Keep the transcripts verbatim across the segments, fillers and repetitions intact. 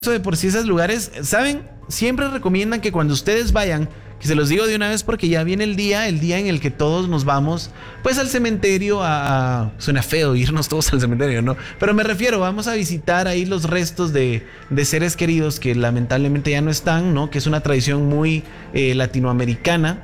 de por sí esos lugares, ¿saben? Siempre recomiendan que cuando ustedes vayan, que se los digo de una vez porque ya viene el día, el día en el que todos nos vamos, pues al cementerio a... a suena feo irnos todos al cementerio, ¿no? Pero me refiero, vamos a visitar ahí los restos de, de seres queridos que lamentablemente ya no están, ¿no? Que es una tradición muy eh, latinoamericana.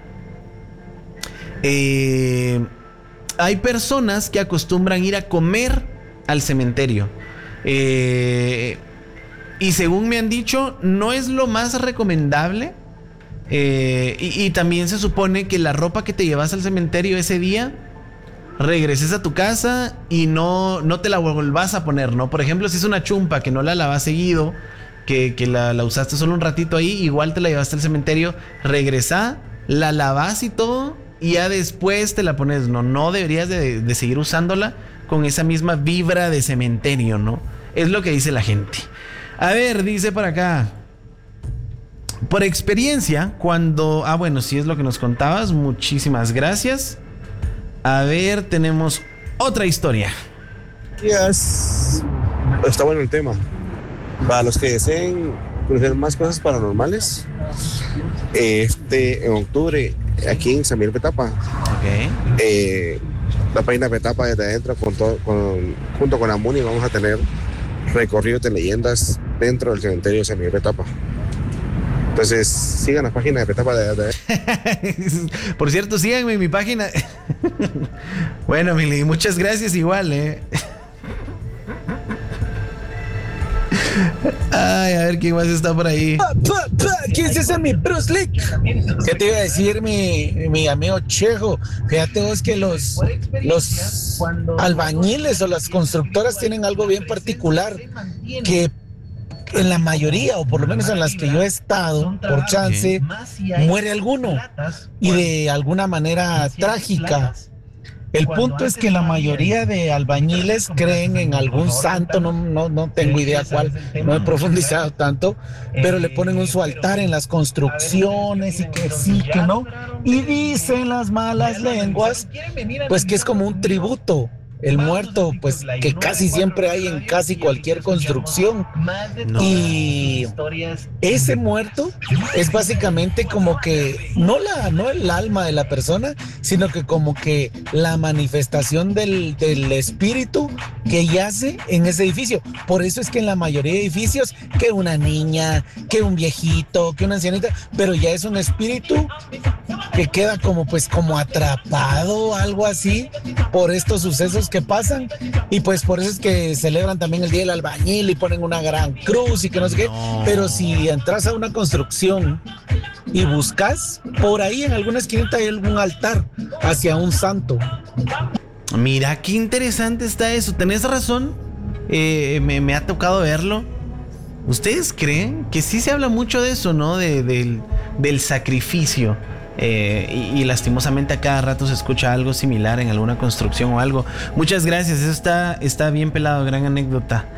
Eh, hay personas que acostumbran ir a comer al cementerio. Eh... Y según me han dicho, no es lo más recomendable. Eh, y, y también se supone que la ropa que te llevas al cementerio ese día, regreses a tu casa y no, no te la volvás a poner, ¿no? Por ejemplo, si es una chumpa que no la lavas seguido, que, que la, la usaste solo un ratito ahí, igual te la llevaste al cementerio, regresa, la lavas y todo, y ya después te la pones, ¿no? No deberías de, de seguir usándola con esa misma vibra de cementerio, ¿no? Es lo que dice la gente. A ver, dice por acá. Por experiencia, cuando... Ah, bueno, sí es lo que nos contabas. Muchísimas gracias. A ver, tenemos otra historia. Yes. Está bueno el tema. Para los que deseen conocer más cosas paranormales, este, en octubre, aquí en San Miguel Petapa, Ok. eh, la página Petapa desde adentro, con todo, con, junto con la MUNI, vamos a tener recorridos de leyendas dentro del cementerio de San Miguel Petapa. Entonces, sigan la página de Petapa de, de... Por cierto, síganme en mi página. Bueno, Mili, muchas gracias igual, ¿eh? Ay, a ver quién más está por ahí. Pa, pa, pa, ¿quién es ese mi Bruce Lee? ¿Qué te iba a decir mi, mi amigo Chejo? Fíjate vos que los, los albañiles o las constructoras tienen algo bien particular, que en la mayoría, o por lo menos en las que yo he estado, por chance, muere alguno y de alguna manera trágica. El punto es que la mayoría de albañiles creen en algún santo, no, no, no tengo idea cuál, no he profundizado tanto, pero le ponen un su altar en las construcciones y que sí, que no. Y dicen las malas lenguas, pues que es como un tributo. El muerto, pues que casi siempre hay en casi cualquier construcción. No. Y ese muerto es básicamente como que no la, no el alma de la persona, sino que como que la manifestación del, del espíritu que yace en ese edificio. Por eso es que en la mayoría de edificios, que una niña, que un viejito, que una ancianita, pero ya es un espíritu que queda como pues como atrapado, algo así, por estos sucesos que pasan. Y pues por eso es que celebran también el Día del Albañil y ponen una gran cruz y que no sé qué. No. Pero si entras a una construcción y buscas, por ahí en alguna esquinita hay algún altar hacia un santo. Mira, qué interesante está eso. Tenés razón, eh, me, me ha tocado verlo. ¿Ustedes creen que sí se habla mucho de eso, no? De, del, del sacrificio. Eh, y, y lastimosamente a cada rato se escucha algo similar en alguna construcción o algo. Muchas gracias, eso está, está bien pelado, gran anécdota.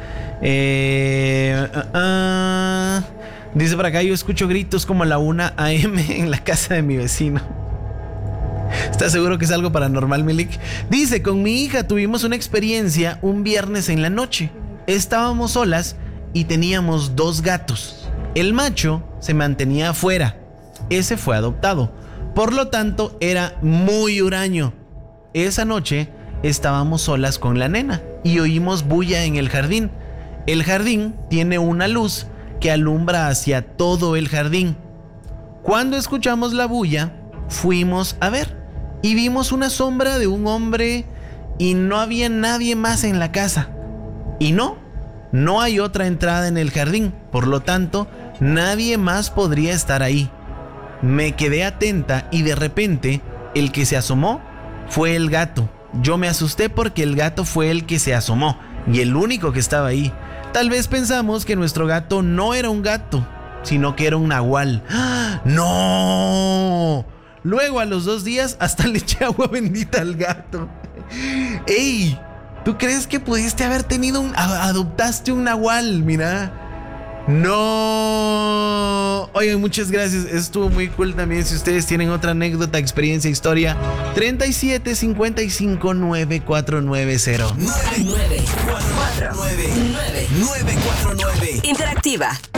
Eh, uh, uh, dice por acá, yo escucho gritos como a la una a eme en la casa de mi vecino. ¿Estás seguro que es algo paranormal, Milik? Dice, con mi hija tuvimos una experiencia un viernes en la noche. Estábamos solas y teníamos dos gatos. El macho se mantenía afuera. Ese fue adoptado. Por lo tanto, era muy huraño. Esa noche estábamos solas con la nena y oímos bulla en el jardín. El jardín tiene una luz que alumbra hacia todo el jardín. Cuando escuchamos la bulla, fuimos a ver y vimos una sombra de un hombre y no había nadie más en la casa. Y no, no hay otra entrada en el jardín. Por lo tanto, nadie más podría estar ahí. Me quedé atenta y de repente el que se asomó fue el gato. Yo me asusté porque el gato fue el que se asomó y el único que estaba ahí. Tal vez pensamos que nuestro gato no era un gato, sino que era un nahual. ¡Ah! ¡No! Luego a los dos días hasta le eché agua bendita al gato. ¡Ey! ¿Tú crees que pudiste haber tenido un... adoptaste un nahual? Mira... No. Oigan, muchas gracias. Estuvo muy cool también. Si ustedes tienen otra anécdota, experiencia, historia, treinta y siete cincuenta y cinco nueve cuatro nueve cero. nueve nueve cuatro nueve nueve nueve cuatro nueve Interactiva.